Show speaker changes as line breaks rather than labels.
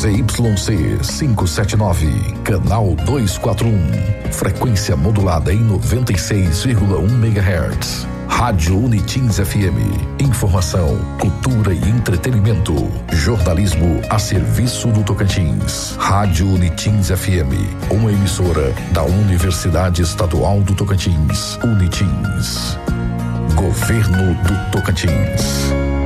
ZYC 579, canal 241, frequência modulada em 96,1 MHz. Rádio Unitins FM, informação, cultura e entretenimento, jornalismo a serviço do Tocantins. Rádio Unitins FM, uma emissora da Universidade Estadual do Tocantins, Unitins. Governo do Tocantins.